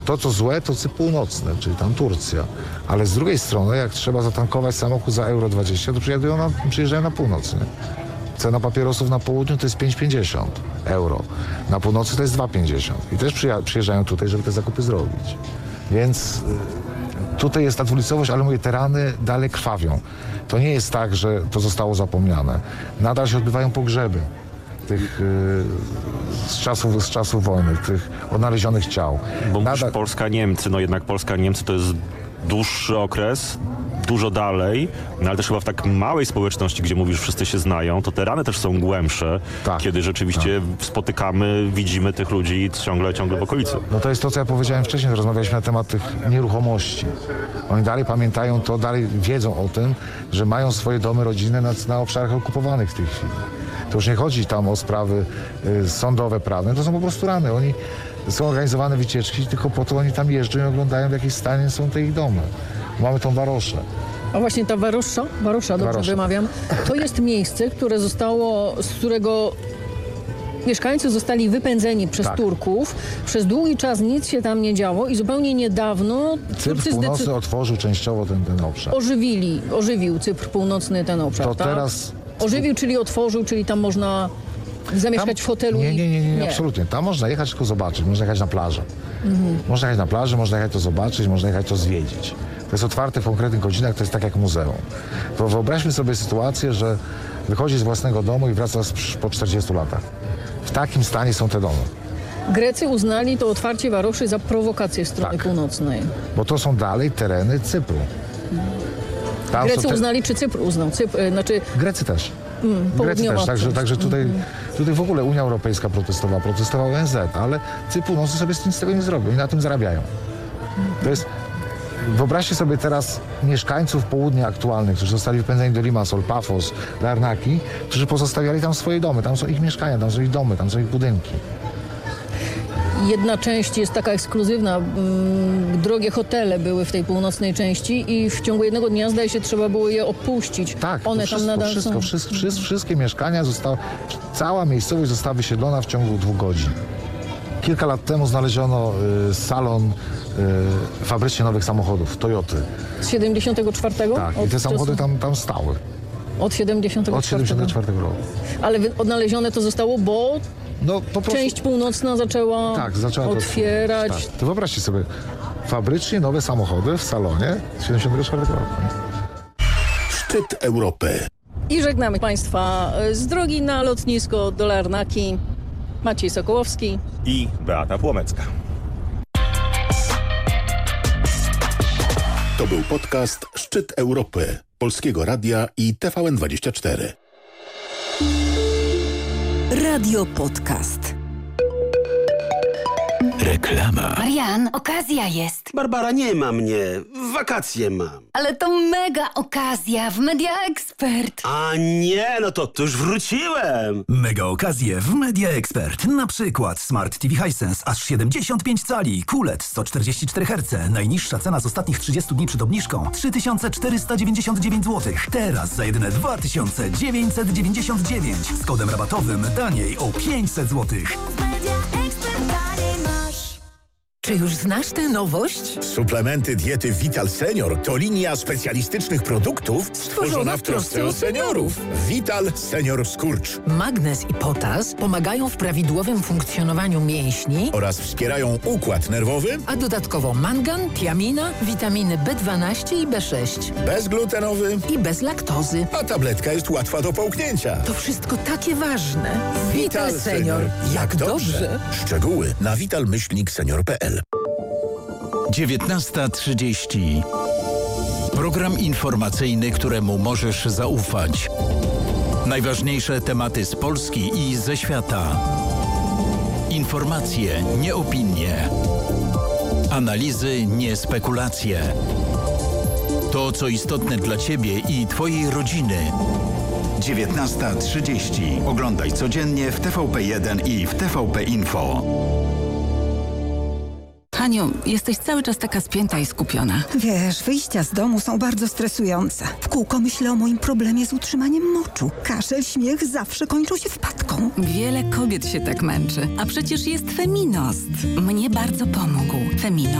To, co złe, to Cypr Północny, czyli tam Turcja. Ale z drugiej strony, jak trzeba zatankować samochód za euro 20, to przyjeżdżają na północ. Nie? Cena papierosów na południu to jest 5,50 euro. Na północy to jest 2,50. I też przyjeżdżają tutaj, żeby te zakupy zrobić. Więc tutaj jest ta dwulicowość, ale mówię, te rany dalej krwawią. To nie jest tak, że to zostało zapomniane. Nadal się odbywają pogrzeby tych z czasów wojny, tych odnalezionych ciał. Bo Polska-Niemcy, no jednak Polska-Niemcy to jest dłuższy okres, dużo dalej, no ale też chyba w tak małej społeczności, gdzie mówisz, wszyscy się znają, to te rany też są głębsze, tak, kiedy rzeczywiście spotykamy, widzimy tych ludzi ciągle w okolicy. No to jest to, co ja powiedziałem wcześniej, rozmawialiśmy na temat tych nieruchomości. Oni dalej pamiętają to, dalej wiedzą o tym, że mają swoje domy rodzinne na obszarach okupowanych w tej chwili. To już nie chodzi tam o sprawy sądowe, prawne, to są po prostu rany. Oni są organizowane wycieczki, tylko po to oni tam jeżdżą i oglądają, w jakiej stanie są te ich domy. Mamy tą Waroszę. A właśnie ta Warosza, dobrze wymawiam, to jest miejsce, które z którego mieszkańcy zostali wypędzeni przez Turków. Przez długi czas nic się tam nie działo i zupełnie niedawno Cypr Północny otworzył częściowo ten obszar. Ożywił Cypr Północny ten obszar, to tak? teraz... Ożywił, czyli otworzył, czyli tam można zamieszkać w hotelu? Nie, absolutnie. Tam można jechać tylko zobaczyć, można jechać na plażę. Można jechać na plażę, można jechać to zobaczyć, można jechać to zwiedzić. To jest otwarte w konkretnych godzinach, to jest tak jak muzeum. To wyobraźmy sobie sytuację, że wychodzi z własnego domu i wraca po 40 latach. W takim stanie są te domy. Grecy uznali to otwarcie Waroszy za prowokację strony północnej. Bo to są dalej tereny Cypru. Grecy uznali, czy Cypr uznał? Grecy też. Grecy też, także tutaj w ogóle Unia Europejska protestowała ONZ, ale Cypr Północny sobie z tego nie zrobił i na tym zarabiają. To jest... Wyobraźcie sobie teraz mieszkańców południa aktualnych, którzy zostali wypędzeni do Limassol, Pafos, Larnaki, którzy pozostawiali tam swoje domy, tam są ich mieszkania, tam są ich domy, tam są ich budynki. Jedna część jest taka ekskluzywna, drogie hotele były w tej północnej części i w ciągu jednego dnia, zdaje się, trzeba było je opuścić. Tak, one tam nadal są. Wszystkie mieszkania cała miejscowość została wysiedlona w ciągu 2 godzin. Kilka lat temu znaleziono salon fabrycznie nowych samochodów, Toyoty. Z 74? Tak, i te samochody tam stały. Od 74? Od 74 roku. Ale odnalezione to zostało, bo część północna zaczęła otwierać. Tak. To wyobraźcie sobie, fabrycznie nowe samochody w salonie z 74 roku. Szczyt Europy. I żegnamy Państwa z drogi na lotnisko do Larnaki. Maciej Sokołowski i Beata Płomecka. To był podcast Szczyt Europy Polskiego Radia i TVN24. Radio Podcast. Reklama. Marian, okazja jest. Barbara, nie ma mnie. Wakacje mam. Ale to mega okazja w Media Expert. A nie, no to już wróciłem. Mega okazje w Media Expert. Na przykład Smart TV Hisense aż 75 cali, QLED 144 Hz. Najniższa cena z ostatnich 30 dni przed obniżką 3499 zł. Teraz za jedyne 2999. Z kodem rabatowym taniej o 500 zł. Czy już znasz tę nowość? Suplementy diety Vital Senior to linia specjalistycznych produktów stworzona w trosce o seniorów. Vital Senior Skurcz. Magnez i potas pomagają w prawidłowym funkcjonowaniu mięśni oraz wspierają układ nerwowy, a dodatkowo mangan, tiamina, witaminy B12 i B6. bezglutenowy i bez laktozy. A tabletka jest łatwa do połknięcia. To wszystko takie ważne. Vital Senior. Jak dobrze. Szczegóły na vital-senior.pl. 19:30. Program informacyjny, któremu możesz zaufać. Najważniejsze tematy z Polski i ze świata. Informacje, nie opinie. Analizy, nie spekulacje. To, co istotne dla Ciebie i Twojej rodziny. 19:30. Oglądaj codziennie w TVP1 i w TVP Info. Haniu, jesteś cały czas taka spięta i skupiona. Wiesz, wyjścia z domu są bardzo stresujące. W kółko myślę o moim problemie z utrzymaniem moczu. Kaszel, śmiech zawsze kończą się wpadką. Wiele kobiet się tak męczy. A przecież jest Feminost. Mnie bardzo pomógł. Feminost